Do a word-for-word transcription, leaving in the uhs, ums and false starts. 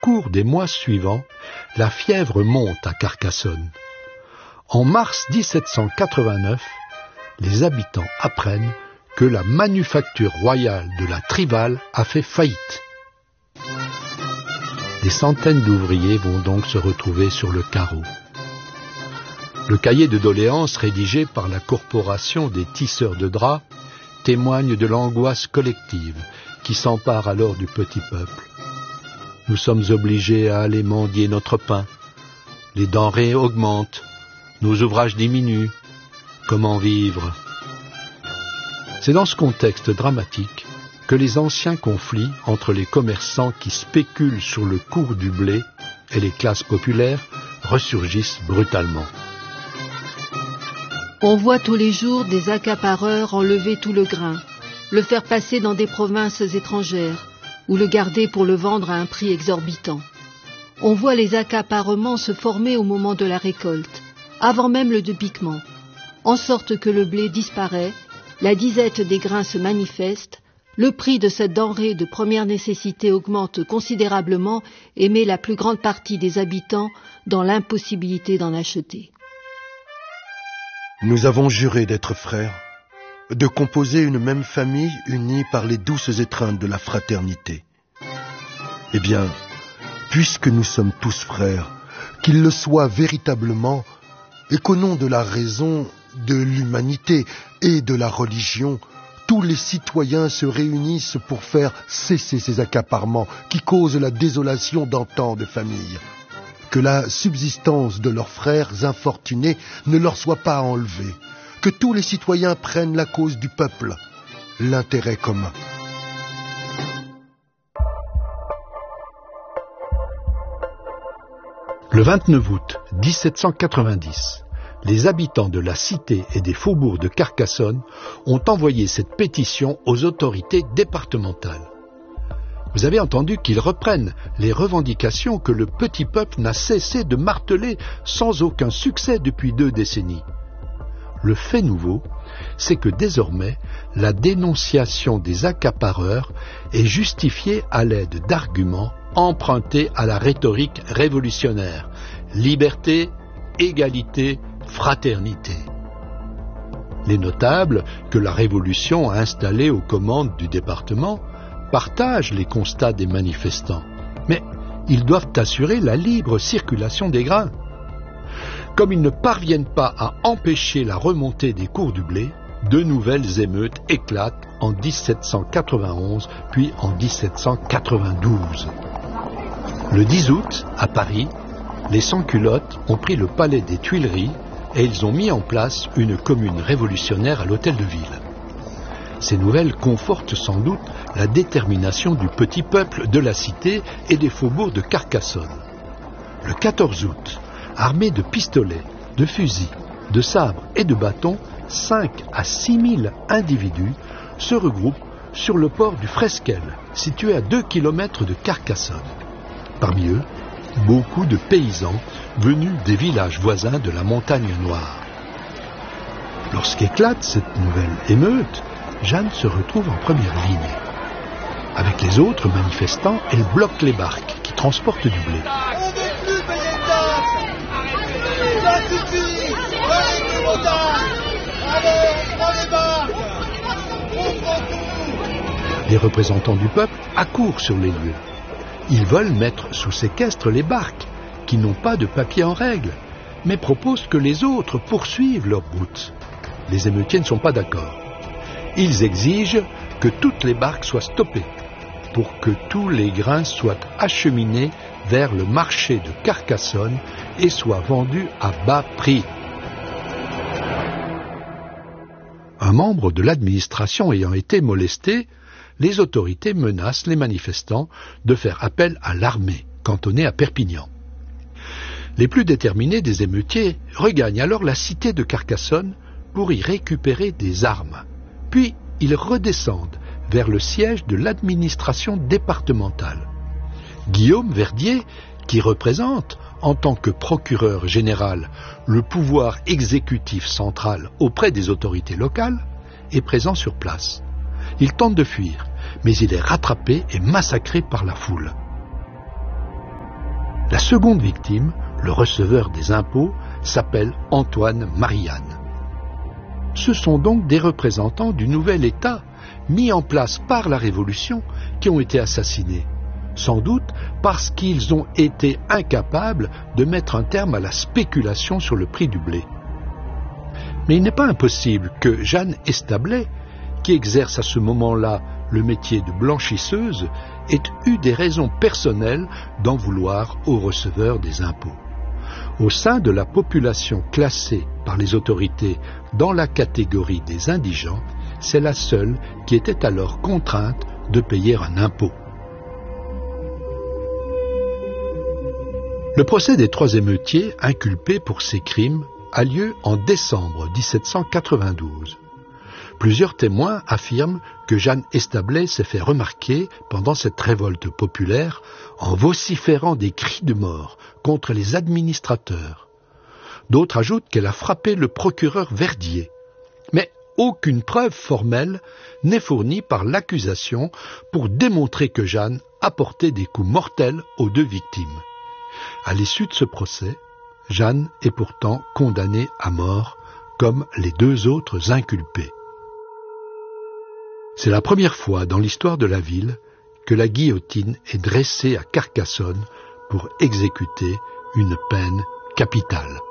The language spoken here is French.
cours des mois suivants, la fièvre monte à Carcassonne. En mars dix-sept cent quatre-vingt-neuf, les habitants apprennent que la manufacture royale de la Trivale a fait faillite. Des centaines d'ouvriers vont donc se retrouver sur le carreau. Le cahier de doléances rédigé par la Corporation des tisseurs de draps témoigne de l'angoisse collective qui s'empare alors du petit peuple. Nous sommes obligés à aller mendier notre pain. Les denrées augmentent. Nos ouvrages diminuent. Comment vivre ? C'est dans ce contexte dramatique que les anciens conflits entre les commerçants qui spéculent sur le cours du blé et les classes populaires ressurgissent brutalement. On voit tous les jours des accapareurs enlever tout le grain, le faire passer dans des provinces étrangères ou le garder pour le vendre à un prix exorbitant. On voit les accaparements se former au moment de la récolte, avant même le dépiquement, en sorte que le blé disparaît, la disette des grains se manifeste, le prix de cette denrée de première nécessité augmente considérablement et met la plus grande partie des habitants dans l'impossibilité d'en acheter. Nous avons juré d'être frères, de composer une même famille unie par les douces étreintes de la fraternité. Eh bien, puisque nous sommes tous frères, qu'ils le soient véritablement, et qu'au nom de la raison, de l'humanité et de la religion, tous les citoyens se réunissent pour faire cesser ces accaparements qui causent la désolation dans tant de familles. Que la subsistance de leurs frères infortunés ne leur soit pas enlevée, que tous les citoyens prennent la cause du peuple, l'intérêt commun. Le vingt-neuf août dix-sept cent quatre-vingt-dix, les habitants de la cité et des faubourgs de Carcassonne ont envoyé cette pétition aux autorités départementales. Vous avez entendu qu'ils reprennent les revendications que le petit peuple n'a cessé de marteler sans aucun succès depuis deux décennies. Le fait nouveau, c'est que désormais, la dénonciation des accapareurs est justifiée à l'aide d'arguments empruntés à la rhétorique révolutionnaire. Liberté, égalité, fraternité. Les notables que la Révolution a installés aux commandes du département partagent les constats des manifestants, mais ils doivent assurer la libre circulation des grains. Comme ils ne parviennent pas à empêcher la remontée des cours du blé, de nouvelles émeutes éclatent en dix-sept cent quatre-vingt-onze puis en dix-sept cent quatre-vingt-douze. Le dix août, à Paris, les sans-culottes ont pris le palais des Tuileries et ils ont mis en place une commune révolutionnaire à l'hôtel de ville. Ces nouvelles confortent sans doute la détermination du petit peuple de la cité et des faubourgs de Carcassonne. Le quatorze août, armés de pistolets, de fusils, de sabres et de bâtons, cinq à six mille individus se regroupent sur le port du Fresquel, situé à deux kilomètres de Carcassonne. Parmi eux, beaucoup de paysans venus des villages voisins de la Montagne Noire. Lorsqu'éclate cette nouvelle émeute, Jeanne se retrouve en première ligne. Avec les autres manifestants, elle bloque les barques qui transportent du blé. On ne veut plus payer de taxes. Ça suffit. Arrêtez vos taxes. Allez, on prend les barques. On prend tout. Les représentants du peuple accourent sur les lieux. Ils veulent mettre sous séquestre les barques qui n'ont pas de papier en règle, mais proposent que les autres poursuivent leur route. Les émeutiers ne sont pas d'accord. Ils exigent que toutes les barques soient stoppées pour que tous les grains soient acheminés vers le marché de Carcassonne et soient vendus à bas prix. Un membre de l'administration ayant été molesté, les autorités menacent les manifestants de faire appel à l'armée, cantonnée à Perpignan. Les plus déterminés des émeutiers regagnent alors la cité de Carcassonne pour y récupérer des armes. Puis, ils redescendent vers le siège de l'administration départementale. Guillaume Verdier, qui représente, en tant que procureur général, le pouvoir exécutif central auprès des autorités locales, est présent sur place. Il tente de fuir, mais il est rattrapé et massacré par la foule. La seconde victime, le receveur des impôts, s'appelle Antoine Marianne. Ce sont donc des représentants du nouvel État, mis en place par la Révolution, qui ont été assassinés. Sans doute parce qu'ils ont été incapables de mettre un terme à la spéculation sur le prix du blé. Mais il n'est pas impossible que Jeanne Establet, qui exerce à ce moment-là le métier de blanchisseuse, ait eu des raisons personnelles d'en vouloir aux receveurs des impôts. Au sein de la population classée par les autorités dans la catégorie des indigents, c'est la seule qui était alors contrainte de payer un impôt. Le procès des trois émeutiers inculpés pour ces crimes a lieu en décembre dix-sept cent quatre-vingt-douze. Plusieurs témoins affirment que Jeanne Establet s'est fait remarquer pendant cette révolte populaire en vociférant des cris de mort contre les administrateurs. D'autres ajoutent qu'elle a frappé le procureur Verdier. Mais aucune preuve formelle n'est fournie par l'accusation pour démontrer que Jeanne a porté des coups mortels aux deux victimes. À l'issue de ce procès, Jeanne est pourtant condamnée à mort, comme les deux autres inculpés. C'est la première fois dans l'histoire de la ville que la guillotine est dressée à Carcassonne pour exécuter une peine capitale.